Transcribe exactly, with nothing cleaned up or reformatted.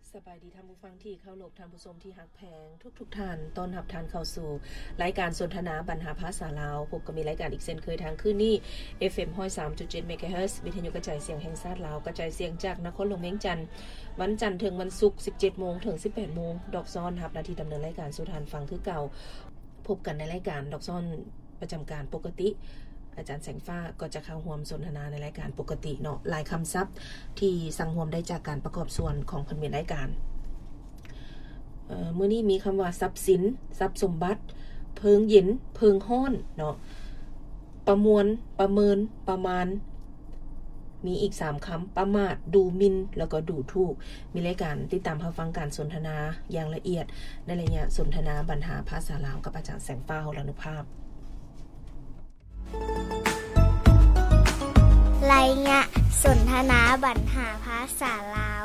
สบายดีท่านผู้ฟังที่เคารพท่านผู้ชมที่ฮักแพงทุกๆท่านต้อนรับท่านเข้าสู่รายการสนทนาบรรหาภาษาลาวพบกับมีรายการอีกเช่นเคยทางคืนนี้ เอฟ เอ็ม หนึ่งร้อยสามจุดเจ็ด เมกะเฮิรตซ์ วิทยุกระจายเสียงแห่งชาติลาวกระจายเสียงจากนครหลวงเวียงจันทน์วันจันทร์ถึงวันศุกร์ สิบเจ็ดโมง ถึง สิบแปดโมงดอกซ้อนรับหน้าที่ดำเนินรายการสู่ท่านฟังคือเก่าพบกันในรายการดอกซ้อนประจำการปกติอาจารย์แสงฟ้าก็จะเข้าร่วมสนทนาในรายการปกติเนาะหลายคำศัพท์ที่สั่งร่วมได้จากการประกอบส่วนของผลเมียนรายการเอ่อมื้อนี้มีคำว่าทรัพย์สินทรัพย์สมบัติเพิงเย็นเพิงฮ้อนเนาะประมวลประเมินประมาณมีอีกสามคำประมาทดูหมิ่นแล้วก็ดูถูกมีรายการติดตามรับฟังการสนทนาอย่างละเอียดในระยะสนทนาบรรหาภาษาลาวกับอาจารย์แสงฟ้าหรนุภาพรายงานสนทนาบรรหาภาษาลาว